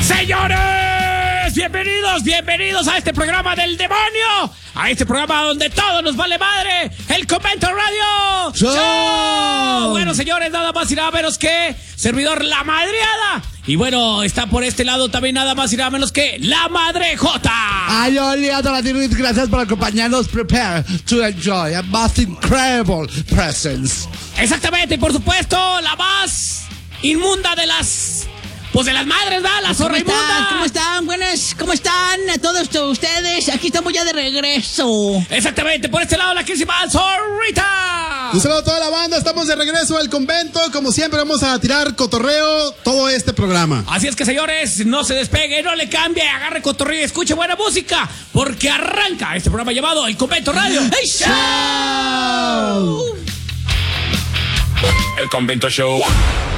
Señores, bienvenidos a este programa del demonio, a este programa donde todo nos vale madre, el Convento Radio Show. Bueno, señores, nada más y nada menos que servidor La Madreada. Y bueno, está por este lado también nada más y nada menos que La Madrejota. Ay, hola, gracias por acompañarnos. Prepare to enjoy a most incredible presence. Exactamente, y por supuesto, la más inmunda de las... Pues de las madres, ¿verdad? La zorra inmunda. ¿Cómo están? Buenas, ¿cómo están a todos ustedes? Aquí estamos ya de regreso. Exactamente, por este lado la querísima Zorrita. Un saludo a toda la banda, estamos de regreso al convento. Como siempre vamos a tirar cotorreo todo este programa. Así es que, señores, no se despegue, no le cambie, agarre cotorreo y escuche buena música, porque arranca este programa llamado El Convento Radio Show. El Convento Show.